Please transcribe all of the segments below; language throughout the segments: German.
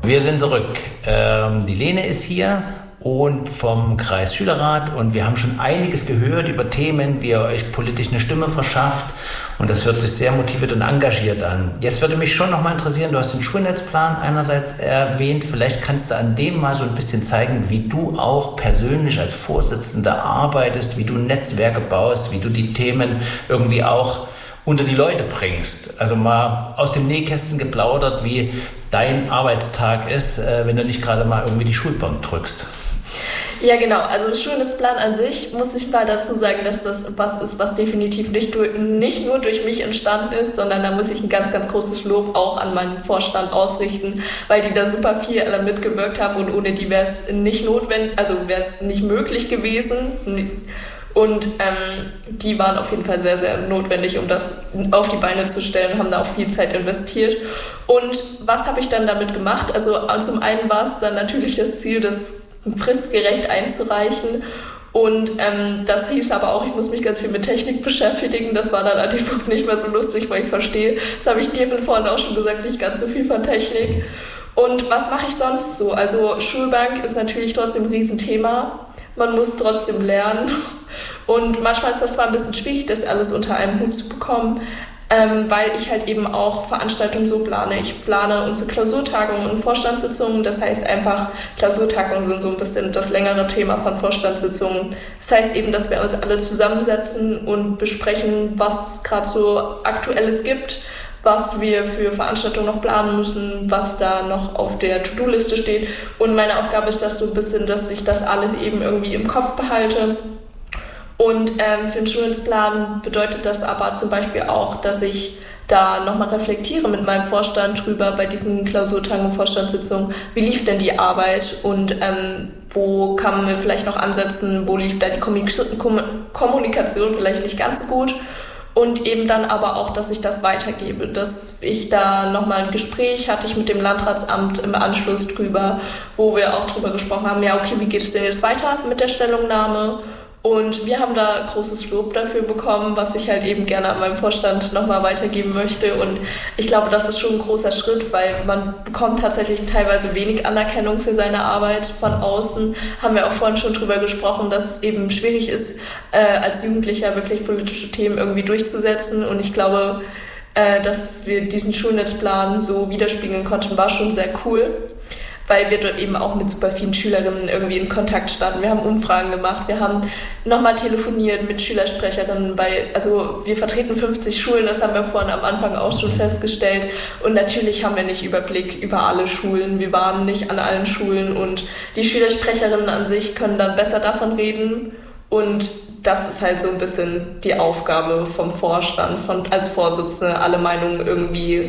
Wir sind zurück. Die Lene ist hier und vom Kreisschülerrat und wir haben schon einiges gehört über Themen, wie ihr euch politisch eine Stimme verschafft und das hört sich sehr motiviert und engagiert an. Jetzt würde mich schon noch mal interessieren, du hast den Schulnetzplan einerseits erwähnt, vielleicht kannst du an dem mal so ein bisschen zeigen, wie du auch persönlich als Vorsitzender arbeitest, wie du Netzwerke baust, wie du die Themen irgendwie auch unter die Leute bringst. Also mal aus dem Nähkästchen geplaudert, wie dein Arbeitstag ist, wenn du nicht gerade mal irgendwie die Schulbank drückst. Ja, genau. Also Schulnetzplan an sich, muss ich mal dazu sagen, dass das was ist, was definitiv nicht nur durch mich entstanden ist, sondern da muss ich ein ganz, ganz großes Lob auch an meinen Vorstand ausrichten, weil die da super viel alle mitgewirkt haben und ohne die wäre es nicht notwendig, also wäre es nicht möglich gewesen. Und die waren auf jeden Fall sehr, sehr notwendig, um das auf die Beine zu stellen, haben da auch viel Zeit investiert. Und was habe ich dann damit gemacht? Also zum einen war es dann natürlich das Ziel, das fristgerecht einzureichen. Und das hieß aber auch, ich muss mich ganz viel mit Technik beschäftigen. Das war dann an dem Punkt nicht mehr so lustig, weil ich verstehe, das habe ich dir von vorhin auch schon gesagt, nicht ganz so viel von Technik. Und was mache ich sonst so? Also Schulbank ist natürlich trotzdem ein Riesenthema. Man muss trotzdem lernen und manchmal ist das zwar ein bisschen schwierig, das alles unter einem Hut zu bekommen, weil ich halt eben auch Veranstaltungen so plane. Ich plane unsere Klausurtagungen und Vorstandssitzungen, das heißt einfach, Klausurtagungen sind so ein bisschen das längere Thema von Vorstandssitzungen. Das heißt eben, dass wir uns alle zusammensetzen und besprechen, was es gerade so Aktuelles gibt, was wir für Veranstaltungen noch planen müssen, was da noch auf der To-Do-Liste steht. Und meine Aufgabe ist das so ein bisschen, dass ich das alles eben irgendwie im Kopf behalte. Und für den Schulnetzplan bedeutet das aber zum Beispiel auch, dass ich da nochmal reflektiere mit meinem Vorstand drüber bei diesen Klausurtagen und Vorstandssitzungen, wie lief denn die Arbeit und wo kann man vielleicht noch ansetzen, wo lief da die Kommunikation vielleicht nicht ganz so gut. Und eben dann aber auch, dass ich das weitergebe, dass ich da nochmal ein Gespräch hatte ich mit dem Landratsamt im Anschluss drüber, wo wir auch drüber gesprochen haben, ja okay, wie geht es denn jetzt weiter mit der Stellungnahme? Und wir haben da großes Lob dafür bekommen, was ich halt eben gerne an meinem Vorstand nochmal weitergeben möchte. Und ich glaube, das ist schon ein großer Schritt, weil man bekommt tatsächlich teilweise wenig Anerkennung für seine Arbeit von außen. Haben wir auch vorhin schon drüber gesprochen, dass es eben schwierig ist, als Jugendlicher wirklich politische Themen irgendwie durchzusetzen. Und ich glaube, dass wir diesen Schulnetzplan so widerspiegeln konnten, war schon sehr cool, weil wir dort eben auch mit super vielen Schülerinnen irgendwie in Kontakt standen. Wir haben Umfragen gemacht, wir haben nochmal telefoniert mit Schülersprecherinnen, also wir vertreten 50 Schulen, das haben wir vorhin am Anfang auch schon festgestellt. Und natürlich haben wir nicht Überblick über alle Schulen, wir waren nicht an allen Schulen und die Schülersprecherinnen an sich können dann besser davon reden. Und das ist halt so ein bisschen die Aufgabe vom Vorstand, als Vorsitzende, alle Meinungen irgendwie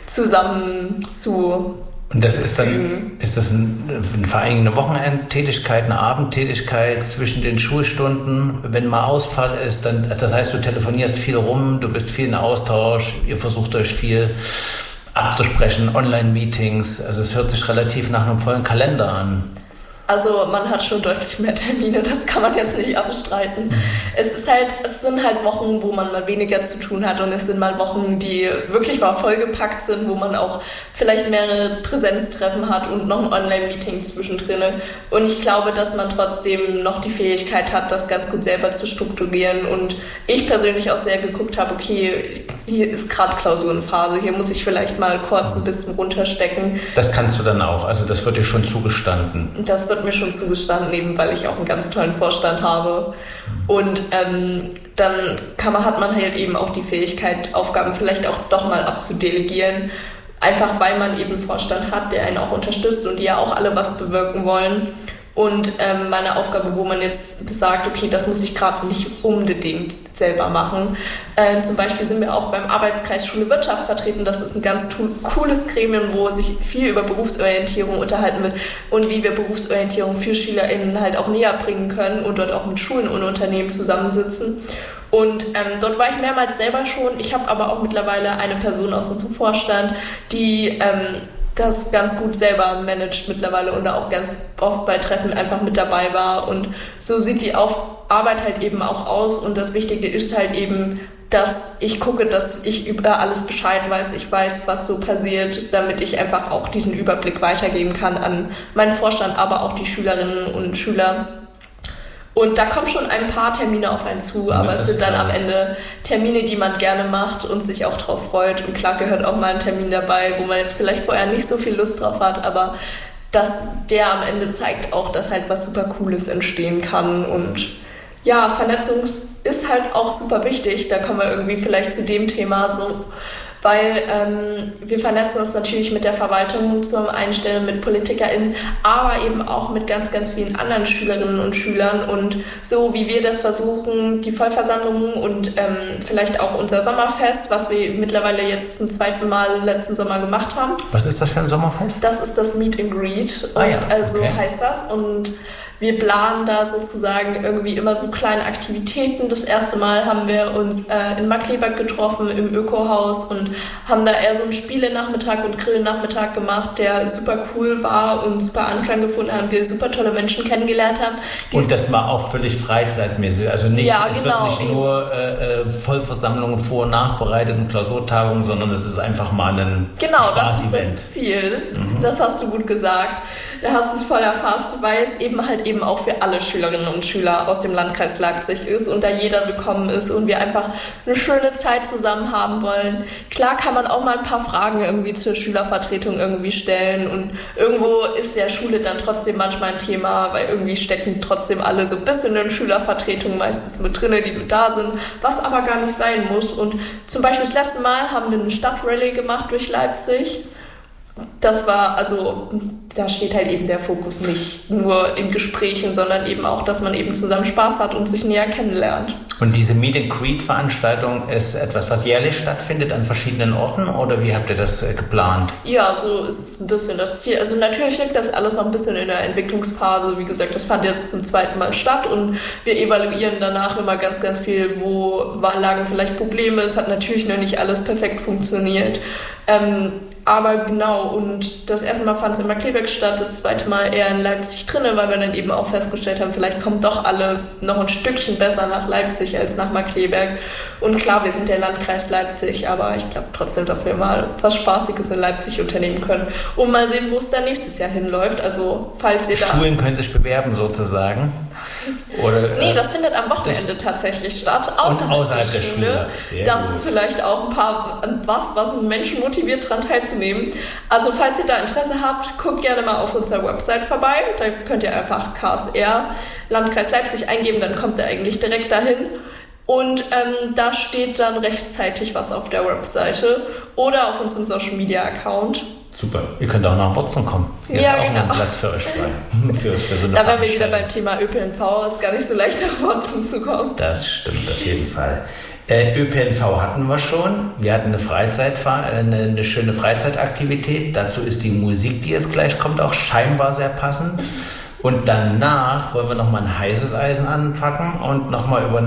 zusammen zu. Und das ist dann, ist das vor allem eine Wochenendtätigkeit, eine Abendtätigkeit zwischen den Schulstunden, wenn mal Ausfall ist, dann, das heißt, du telefonierst viel rum, du bist viel in Austausch, ihr versucht euch viel abzusprechen, Online-Meetings, also es hört sich relativ nach einem vollen Kalender an. Also man hat schon deutlich mehr Termine, das kann man jetzt nicht abstreiten. Es sind halt Wochen, wo man mal weniger zu tun hat und es sind mal Wochen, die wirklich mal vollgepackt sind, wo man auch vielleicht mehrere Präsenztreffen hat und noch ein Online-Meeting zwischendrin. Und ich glaube, dass man trotzdem noch die Fähigkeit hat, das ganz gut selber zu strukturieren. Und ich persönlich auch sehr geguckt habe, okay, hier ist gerade Klausurenphase, hier muss ich vielleicht mal kurz ein bisschen runterstecken. Das kannst du dann auch, also das wird dir schon zugestanden? Das wird mir schon zugestanden, eben weil ich auch einen ganz tollen Vorstand habe. Und dann hat man halt eben auch die Fähigkeit, Aufgaben vielleicht auch doch mal abzudelegieren. Einfach weil man eben einen Vorstand hat, der einen auch unterstützt und die ja auch alle was bewirken wollen. Und meine Aufgabe, wo man jetzt sagt, okay, das muss ich gerade nicht unbedingt selber machen. Zum Beispiel sind wir auch beim Arbeitskreis Schule Wirtschaft vertreten. Das ist ein ganz cooles Gremium, wo sich viel über Berufsorientierung unterhalten wird und wie wir Berufsorientierung für SchülerInnen halt auch näher bringen können und dort auch mit Schulen und Unternehmen zusammensitzen. Und dort war ich mehrmals selber schon. Ich habe aber auch mittlerweile eine Person aus unserem Vorstand, die das ganz gut selber managt mittlerweile und da auch ganz oft bei Treffen einfach mit dabei war. Und so sieht die Arbeit halt eben auch aus. Und das Wichtige ist halt eben, dass ich gucke, dass ich über alles Bescheid weiß. Ich weiß, was so passiert, damit ich einfach auch diesen Überblick weitergeben kann an meinen Vorstand, aber auch die Schülerinnen und Schüler. Und da kommen schon ein paar Termine auf einen zu, aber es sind dann am Ende Termine, die man gerne macht und sich auch drauf freut. Und klar gehört auch mal ein Termin dabei, wo man jetzt vielleicht vorher nicht so viel Lust drauf hat, aber dass der am Ende zeigt auch, dass halt was super Cooles entstehen kann. Und ja, Vernetzung ist halt auch super wichtig. Da kommen wir irgendwie vielleicht zu dem Thema so, weil wir vernetzen uns natürlich mit der Verwaltung zum einen Stelle mit PolitikerInnen, aber eben auch mit ganz, ganz vielen anderen Schülerinnen und Schülern. Und so wie wir das versuchen, die Vollversammlungen und vielleicht auch unser Sommerfest, was wir mittlerweile jetzt zum 2. Mal letzten Sommer gemacht haben. Was ist das für ein Sommerfest? Das ist das Meet and Greet. Und also heißt das. Und wir planen da sozusagen irgendwie immer so kleine Aktivitäten. Das erste Mal haben wir uns in Markkleeberg getroffen im Ökohaus und haben da eher so einen Spiele-Nachmittag und Grill-Nachmittag gemacht, der super cool war und super Anklang gefunden haben. Wir super tolle Menschen kennengelernt haben. Und das war auch völlig freizeitmäßig. Also nicht, ja, es genau, wird nicht nur Vollversammlungen vor- und nachbereitet und Klausurtagungen, sondern es ist einfach mal ein Spaß-Event. Das ist das Ziel. Das hast du gut gesagt. Da hast du es voll erfasst, weil es eben auch für alle Schülerinnen und Schüler aus dem Landkreis Leipzig ist und da jeder willkommen ist und wir einfach eine schöne Zeit zusammen haben wollen. Klar kann man auch mal ein paar Fragen irgendwie zur Schülervertretung irgendwie stellen und irgendwo ist ja Schule dann trotzdem manchmal ein Thema, weil irgendwie stecken trotzdem alle so ein bisschen in Schülervertretung meistens mit drin, die mit da sind, was aber gar nicht sein muss. Und zum Beispiel das letzte Mal haben wir eine Stadtrallye gemacht durch Leipzig. Das war, also da steht halt eben der Fokus nicht nur in Gesprächen, sondern eben auch, dass man eben zusammen Spaß hat und sich näher kennenlernt. Und diese Meet and Greet Veranstaltung ist etwas, was jährlich stattfindet an verschiedenen Orten oder wie habt ihr das geplant? Ja, so ist ein bisschen das Ziel. Also natürlich liegt das alles noch ein bisschen in der Entwicklungsphase. Wie gesagt, das fand jetzt zum 2. Mal statt und wir evaluieren danach immer ganz, ganz viel, wo lagen vielleicht Probleme. Es hat natürlich noch nicht alles perfekt funktioniert. Aber genau, und das erste Mal fand es in Markkleeberg statt, das 2. Mal eher in Leipzig drinne, weil wir dann eben auch festgestellt haben, vielleicht kommen doch alle noch ein Stückchen besser nach Leipzig als nach Markkleeberg. Und klar, wir sind der Landkreis Leipzig, aber ich glaube trotzdem, dass wir mal was Spaßiges in Leipzig unternehmen können und mal sehen, wo es dann nächstes Jahr hinläuft. Also falls ihr Schulen können sich bewerben sozusagen. Oder, nee, das findet am Wochenende tatsächlich statt, außerhalb der Schule. Das ist vielleicht auch was einen Menschen motiviert, daran teilzunehmen. Also falls ihr da Interesse habt, guckt gerne mal auf unserer Website vorbei. Da könnt ihr einfach KSR Landkreis Leipzig eingeben, dann kommt ihr eigentlich direkt dahin. Und da steht dann rechtzeitig was auf der Webseite oder auf unserem Social Media Account. Super. Ihr könnt auch nach Wurzeln kommen. Hier ist auch ein Platz für euch frei. für so eine da wären wir wieder beim Thema ÖPNV. Es ist gar nicht so leicht, nach Wurzeln zu kommen. Das stimmt auf jeden Fall. ÖPNV hatten wir schon. Wir hatten eine schöne Freizeitaktivität. Dazu ist die Musik, die jetzt gleich kommt, auch scheinbar sehr passend. Und danach wollen wir nochmal ein heißes Eisen anpacken und nochmal über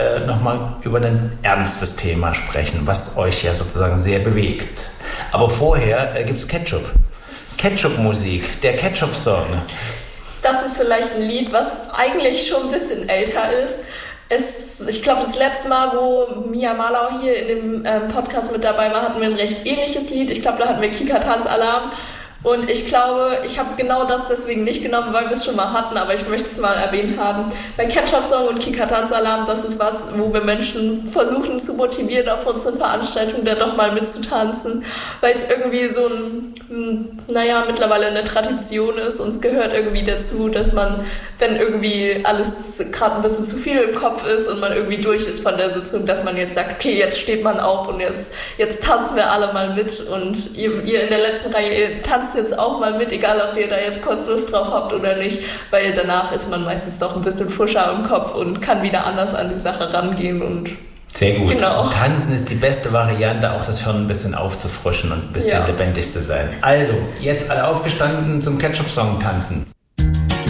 ein ernstes Thema sprechen, was euch ja sozusagen sehr bewegt. Aber vorher gibt's Ketchup. Ketchup-Musik, der Ketchup-Song. Das ist vielleicht ein Lied, was eigentlich schon ein bisschen älter ist. Ich glaube, das letzte Mal, wo Mia Malau hier in dem Podcast mit dabei war, hatten wir ein recht ähnliches Lied. Ich glaube, da hatten wir Kika-Tanz-Alarm. Und ich glaube, ich habe genau das deswegen nicht genommen, weil wir es schon mal hatten, aber ich möchte es mal erwähnt haben. Bei Ketchup-Song und Kika-Tanz-Alarm, das ist was, wo wir Menschen versuchen zu motivieren, auf unseren Veranstaltungen da doch mal mitzutanzen, weil es irgendwie so mittlerweile eine Tradition ist und es gehört irgendwie dazu, dass man, wenn irgendwie alles gerade ein bisschen zu viel im Kopf ist und man irgendwie durch ist von der Sitzung, dass man jetzt sagt, okay, jetzt steht man auf und jetzt tanzen wir alle mal mit und ihr in der letzten Reihe, ihr tanzt jetzt auch mal mit, egal ob ihr da jetzt kurz Lust drauf habt oder nicht, weil danach ist man meistens doch ein bisschen frischer im Kopf und kann wieder anders an die Sache rangehen und sehr gut. Genau. Tanzen ist die beste Variante, auch das Hirn ein bisschen aufzufrischen und ein bisschen lebendig zu sein. Also, jetzt alle aufgestanden zum Ketchup-Song tanzen.